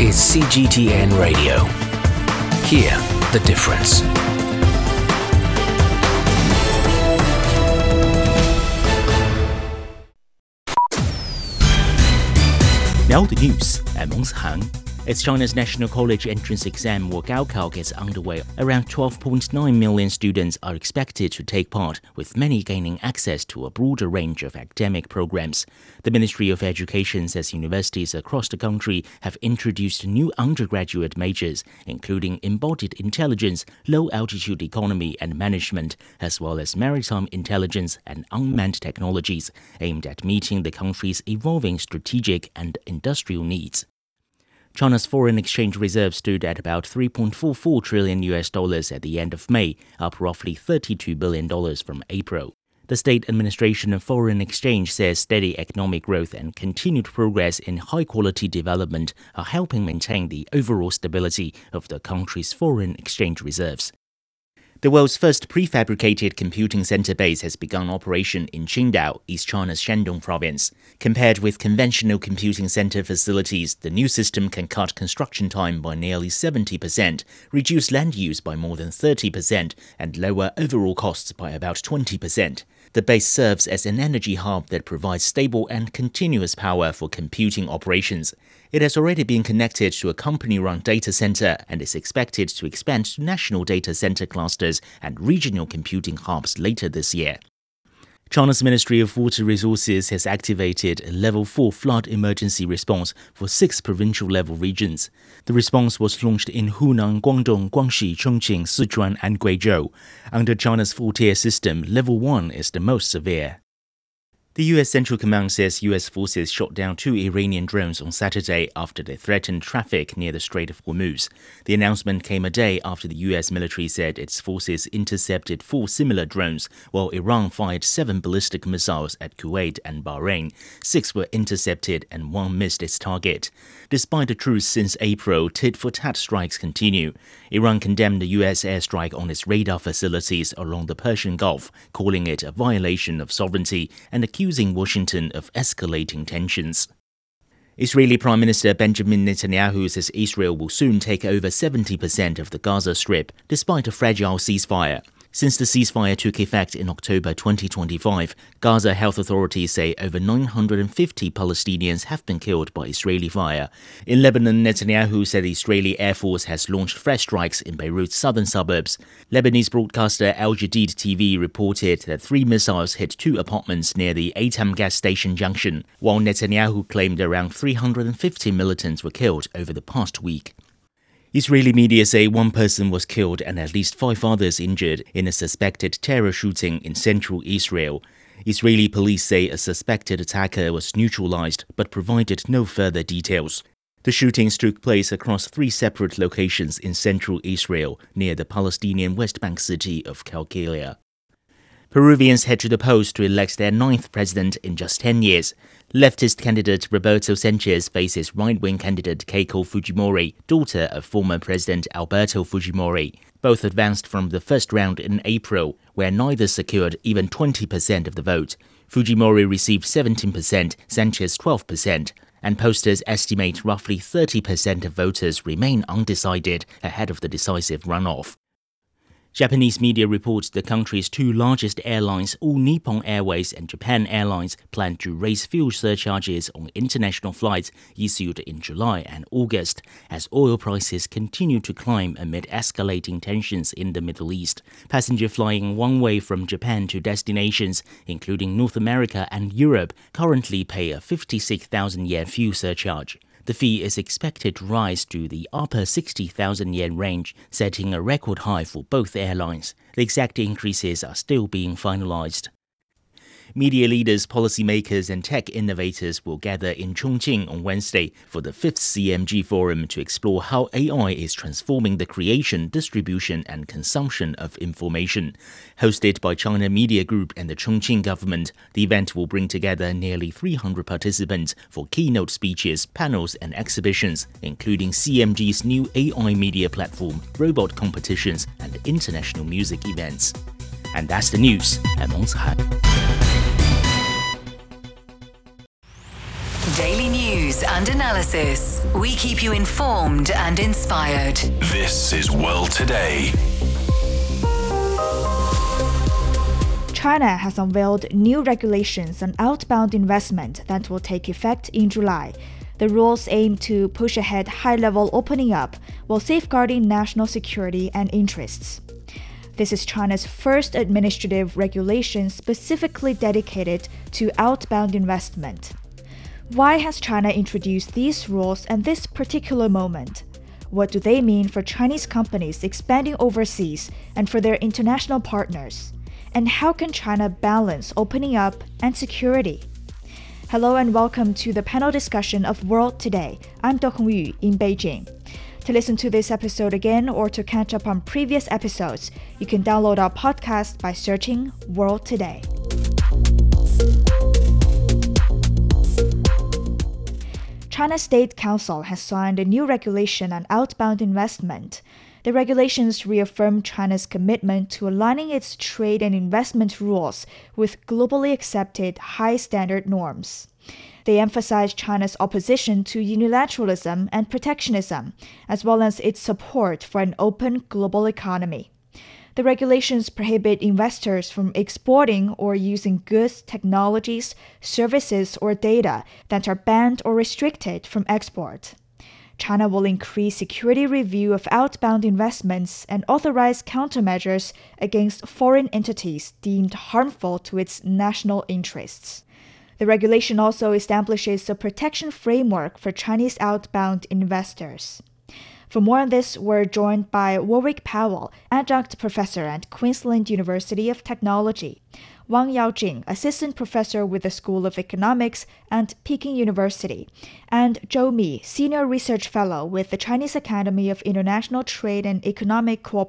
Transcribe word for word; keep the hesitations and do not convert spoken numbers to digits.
is C G T N Radio. Hear the difference. Now the news. I'm Meng Han. As China's National College entrance exam or Gaokao gets underway, around twelve point nine million students are expected to take part, with many gaining access to a broader range of academic programs. The Ministry of Education says universities across the country have introduced new undergraduate majors, including embodied intelligence, low-altitude economy and management, as well as maritime intelligence and unmanned technologies, aimed at meeting the country's evolving strategic and industrial needs. China's foreign exchange reserve stood at about three point four four trillion U S dollars at the end of May, up roughly thirty-two billion dollars from April. The State Administration of Foreign Exchange says steady economic growth and continued progress in high-quality development are helping maintain the overall stability of the country's foreign exchange reserves. The world's first prefabricated computing center base has begun operation in Qingdao, East China's Shandong province. Compared with conventional computing center facilities, the new system can cut construction time by nearly seventy percent, reduce land use by more than thirty percent, and lower overall costs by about twenty percent. The base serves as an energy hub that provides stable and continuous power for computing operations. It has already been connected to a company-run data center and is expected to expand to national data center clusters and regional computing hubs later this year. China's Ministry of Water Resources has activated a level four flood emergency response for six provincial-level regions. The response was launched in Hunan, Guangdong, Guangxi, Chongqing, Sichuan and Guizhou. Under China's four-tier system, level one is the most severe. The U S Central Command says U S forces shot down two Iranian drones on Saturday after they threatened traffic near the Strait of Hormuz. The announcement came a day after the U S military said its forces intercepted four similar drones, while Iran fired seven ballistic missiles at Kuwait and Bahrain. Six were intercepted and one missed its target. Despite a truce since April, tit-for-tat strikes continue. Iran condemned the U S airstrike on its radar facilities along the Persian Gulf, calling it a violation of sovereignty and accusing Washington of escalating tensions. Israeli Prime Minister Benjamin Netanyahu says Israel will soon take over seventy percent of the Gaza Strip, despite a fragile ceasefire. Since the ceasefire took effect in October twenty twenty-five, Gaza health authorities say over nine hundred fifty Palestinians have been killed by Israeli fire. In Lebanon, Netanyahu said the Israeli Air Force has launched fresh strikes in Beirut's southern suburbs. Lebanese broadcaster Al Jadid T V reported that three missiles hit two apartments near the Eitam gas station junction, while Netanyahu claimed around three hundred fifty militants were killed over the past week. Israeli media say one person was killed and at least five others injured in a suspected terror shooting in central Israel. Israeli police say a suspected attacker was neutralized but provided no further details. The shootings took place across three separate locations in central Israel near the Palestinian West Bank city of Qalqilia. Peruvians head to the polls to elect their ninth president in just ten years. Leftist candidate Roberto Sanchez faces right-wing candidate Keiko Fujimori, daughter of former President Alberto Fujimori. Both advanced from the first round in April, where neither secured even twenty percent of the vote. Fujimori received seventeen percent, Sanchez twelve percent, and pollsters estimate roughly thirty percent of voters remain undecided ahead of the decisive runoff. Japanese media reports the country's two largest airlines, All Nippon Airways and Japan Airlines, plan to raise fuel surcharges on international flights issued in July and August, as oil prices continue to climb amid escalating tensions in the Middle East. Passenger flying one way from Japan to destinations, including North America and Europe, currently pay a fifty-six thousand yen fuel surcharge. The fee is expected to rise to the upper sixty thousand yen range, setting a record high for both airlines. The exact increases are still being finalized. Media leaders, policymakers and tech innovators will gather in Chongqing on Wednesday for the fifth C M G Forum to explore how A I is transforming the creation, distribution and consumption of information. Hosted by China Media Group and the Chongqing government, the event will bring together nearly three hundred participants for keynote speeches, panels and exhibitions, including C M G's new A I media platform, robot competitions and international music events. And that's the news. I'm Meng Han. Daily news news and analysis. We keep you informed and inspired. This is World Today. China has unveiled new regulations on outbound investment that will take effect in July. The rules aim to push ahead high-level opening up while safeguarding national security and interests. This is China's first administrative regulation specifically dedicated to outbound investment. Why has China introduced these rules at this particular moment? What do they mean for Chinese companies expanding overseas and for their international partners? And how can China balance opening up and security? Hello and welcome to the panel discussion of World Today. I'm Do Hongyu in Beijing. To listen to this episode again or to catch up on previous episodes, you can download our podcast by searching World Today. China State Council has signed a new regulation on outbound investment. The regulations reaffirm China's commitment to aligning its trade and investment rules with globally accepted high-standard norms. They emphasize China's opposition to unilateralism and protectionism, as well as its support for an open global economy. The regulations prohibit investors from exporting or using goods, technologies, services, or data that are banned or restricted from export. China will increase security review of outbound investments and authorize countermeasures against foreign entities deemed harmful to its national interests. The regulation also establishes a protection framework for Chinese outbound investors. For more on this, we're joined by Warwick Powell, adjunct professor at Queensland University of Technology, Wang Yaojing, assistant professor with the School of Economics at Peking University, and Zhou Mi, senior research fellow with the Chinese Academy of International Trade and Economic Cooperation.